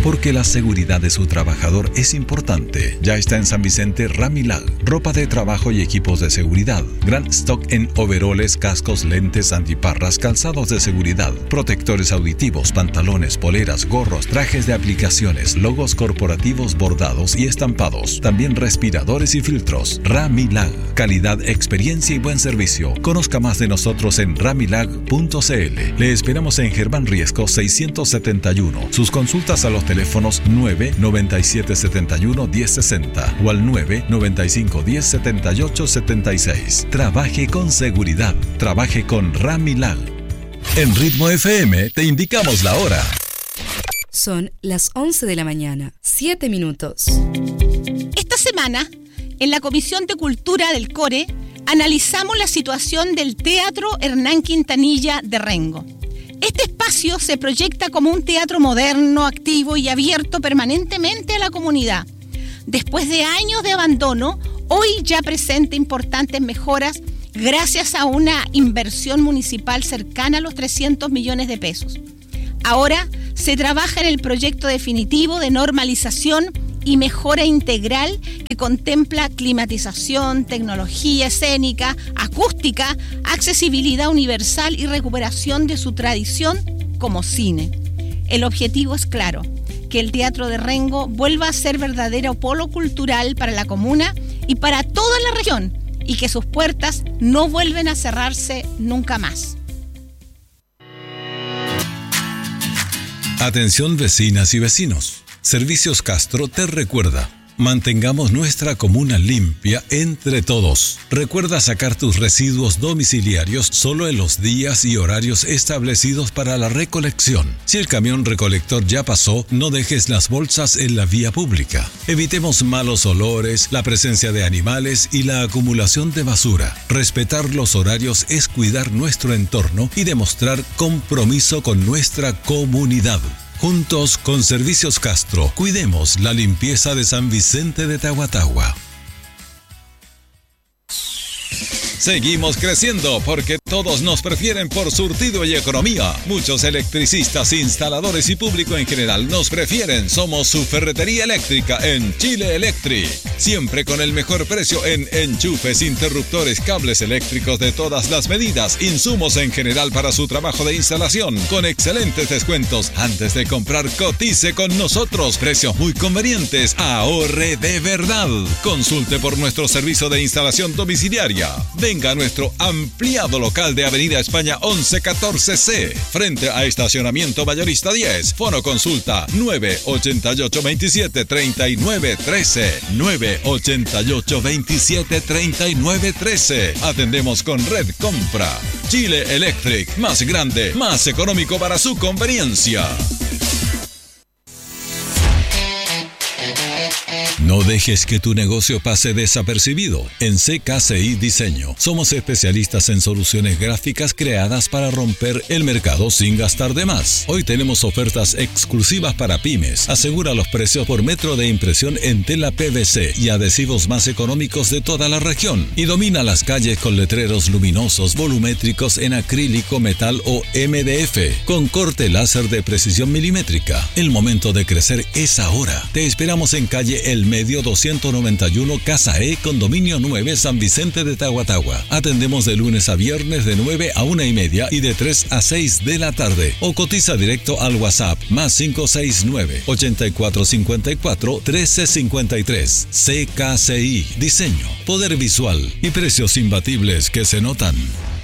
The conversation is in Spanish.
porque la seguridad de su trabajador es importante. Ya está en San Vicente Ramilag, ropa de trabajo y equipos de seguridad. Gran stock en overoles, cascos, lentes, antiparras, calzados de seguridad, protectores auditivos, pantalones, poleras, gorros, trajes de aplicaciones, logos corporativos bordados y estampados. También respiradores y filtros. Ramilag, calidad, experiencia y buen servicio. Conozca más de nosotros en ramilag.cl. Le esperamos en Germán Riesco 671. Sus consultas a los teléfonos 99771-1060 o al 995-1078-76. Trabaje con seguridad. Trabaje con Ramilag. En Ritmo FM te indicamos la hora. Son las 11 de la mañana, 7 minutos. Esta semana, en la Comisión de Cultura del CORE, analizamos la situación del Teatro Hernán Quintanilla de Rengo. Este espacio se proyecta como un teatro moderno, activo y abierto permanentemente a la comunidad. Después de años de abandono, hoy ya presenta importantes mejoras gracias a una inversión municipal cercana a los 300 millones de pesos. Ahora se trabaja en el proyecto definitivo de normalización y mejora integral que contempla climatización, tecnología escénica, acústica, accesibilidad universal y recuperación de su tradición como cine. El objetivo es claro, que el Teatro de Rengo vuelva a ser verdadero polo cultural para la comuna y para toda la región, y que sus puertas no vuelven a cerrarse nunca más. Atención vecinas y vecinos. Servicios Castro te recuerda, mantengamos nuestra comuna limpia entre todos. Recuerda sacar tus residuos domiciliarios solo en los días y horarios establecidos para la recolección. Si el camión recolector ya pasó, no dejes las bolsas en la vía pública. Evitemos malos olores, la presencia de animales y la acumulación de basura. Respetar los horarios es cuidar nuestro entorno y demostrar compromiso con nuestra comunidad. Juntos con Servicios Castro, cuidemos la limpieza de San Vicente de Tahuatahua. Seguimos creciendo porque todos nos prefieren por surtido y economía. Muchos electricistas, instaladores y público en general nos prefieren. Somos su ferretería eléctrica en Chile Electric. Siempre con el mejor precio en enchufes, interruptores, cables eléctricos de todas las medidas, insumos en general para su trabajo de instalación, con excelentes descuentos. Antes de comprar, cotice con nosotros. Precios muy convenientes. Ahorre de verdad. Consulte por nuestro servicio de instalación domiciliaria. Venga a nuestro ampliado local de Avenida España 1114C, frente a Estacionamiento Mayorista 10. Fono consulta 988-27-3913. 988-27-3913. Atendemos con Red Compra. Chile Electric, más grande, más económico para su conveniencia. No dejes que tu negocio pase desapercibido. En CKCI Diseño somos especialistas en soluciones gráficas creadas para romper el mercado sin gastar de más. Hoy tenemos ofertas exclusivas para pymes. Asegura los precios por metro de impresión en tela PVC y adhesivos más económicos de toda la región. Y domina las calles con letreros luminosos, volumétricos en acrílico, metal o MDF, con corte láser de precisión milimétrica. El momento de crecer es ahora. Te esperamos en calle El Medio 291, Casa E, Condominio 9, San Vicente de Tahuatahua. Atendemos de lunes a viernes de 9 a 1:30 y de 3 a 6 de la tarde. O cotiza directo al WhatsApp más 569-8454-1353. CKCI Diseño, poder visual y precios imbatibles que se notan.